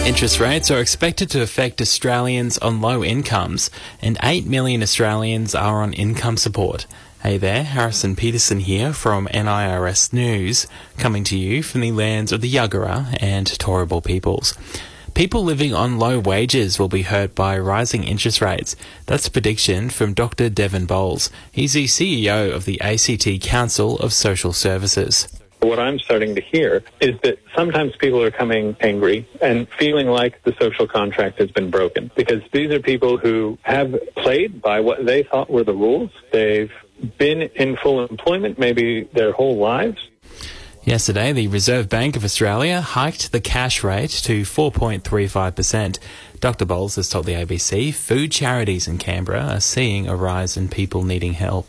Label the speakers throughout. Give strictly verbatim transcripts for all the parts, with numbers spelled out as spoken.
Speaker 1: Interest rates are expected to affect Australians on low incomes, and eight million Australians are on income support. Hey there, Harrison Peterson here from N I R S News, coming to you from the lands of the Yagara and Turrbal peoples. People living on low wages will be hurt by rising interest rates. That's a prediction from Doctor Devon Bowles. He's the C E O of the A C T Council of Social Services.
Speaker 2: What I'm starting to hear is that sometimes people are coming angry and feeling like the social contract has been broken, because these are people who have played by what they thought were the rules. They've been in full employment maybe their whole lives.
Speaker 1: Yesterday, the Reserve Bank of Australia hiked the cash rate to four point three five percent. Doctor Bowles has told the A B C food charities in Canberra are seeing a rise in people needing help.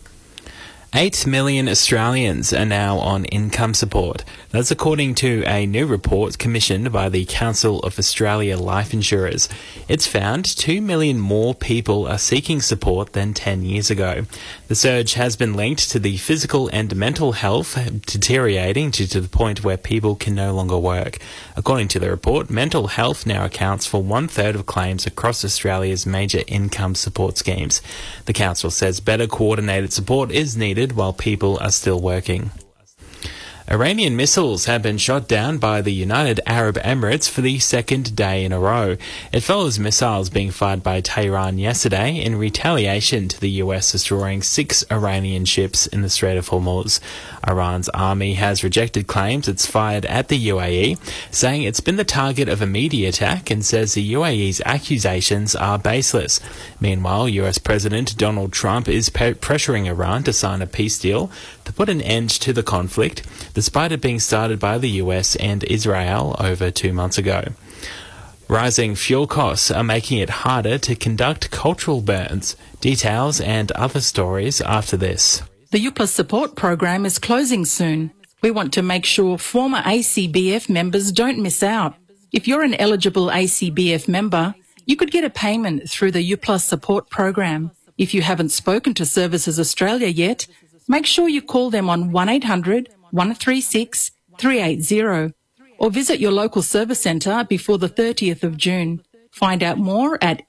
Speaker 1: Eight million Australians are now on income support. That's according to a new report commissioned by the Council of Australia Life Insurers. It's found two million more people are seeking support than ten years ago. The surge has been linked to the physical and mental health deteriorating to, to the point where people can no longer work. According to the report, mental health now accounts for one-third of claims across Australia's major income support schemes. The Council says better coordinated support is needed while people are still working. Iranian missiles have been shot down by the United Arab Emirates for the second day in a row. It follows missiles being fired by Tehran yesterday in retaliation to the U S destroying six Iranian ships in the Strait of Hormuz. Iran's army has rejected claims it's fired at the U A E, saying it's been the target of a media attack, and says the U A E's accusations are baseless. Meanwhile, U S President Donald Trump is pe- pressuring Iran to sign a peace deal to put an end to the conflict, despite it being started by the U S and Israel over two months ago. Rising fuel costs are making it harder to conduct cultural burns. Details and other stories after this.
Speaker 3: The U Plus support program is closing soon. We want to make sure former A C B F members don't miss out. If you're an eligible A C B F member, you could get a payment through the U Plus support program. If you haven't spoken to Services Australia yet, make sure you call them on one eight hundred, one three six, three eight zero or visit your local service centre before the thirtieth of June. Find out more at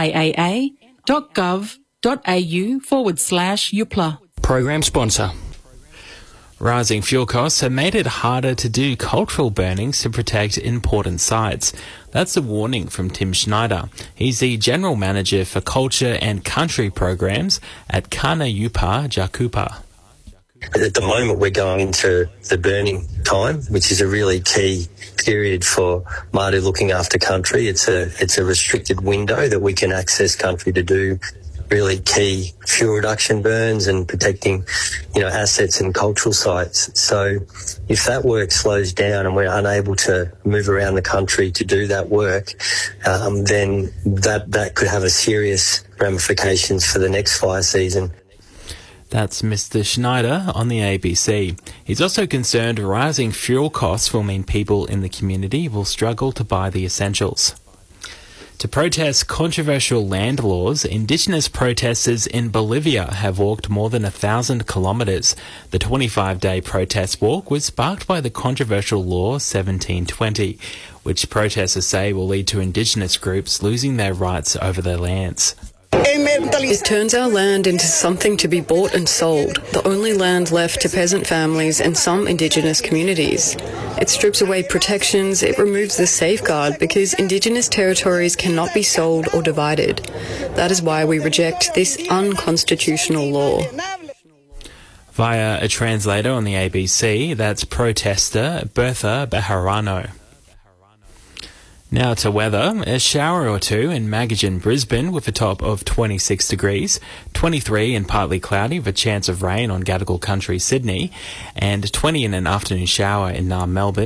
Speaker 3: niaa.gov.au forward slash UPLA.
Speaker 1: Program sponsor. Rising fuel costs have made it harder to do cultural burnings to protect important sites. That's a warning from Tim Schneider. He's the General Manager for Culture and Country Programs at Kana Yupa Jakupa.
Speaker 4: At the moment, we're going into the burning time, which is a really key period for Māori looking after country. It's a it's a restricted window that we can access country to do really key fuel reduction burns and protecting, you know, assets and cultural sites. So if that work slows down and we're unable to move around the country to do that work, um, then that, that could have a serious ramifications for the next fire season.
Speaker 1: That's Mister Schneider on the A B C. He's also concerned rising fuel costs will mean people in the community will struggle to buy the essentials. To protest controversial land laws, Indigenous protesters in Bolivia have walked more than a thousand kilometres. The twenty-five day protest walk was sparked by the controversial Law seventeen twenty, which protesters say will lead to Indigenous groups losing their rights over their lands.
Speaker 5: It turns our land into something to be bought and sold, the only land left to peasant families and some Indigenous communities. It strips away protections, it removes the safeguard because Indigenous territories cannot be sold or divided. That is why we reject this unconstitutional law.
Speaker 1: Via a translator on the A B C, that's protester Bertha Bejarano. Now to weather. A shower or two in Magajan, Brisbane with a top of twenty-six degrees, twenty-three and partly cloudy with a chance of rain on Gadigal Country, Sydney, and twenty in an afternoon shower in Naarm, Melbourne.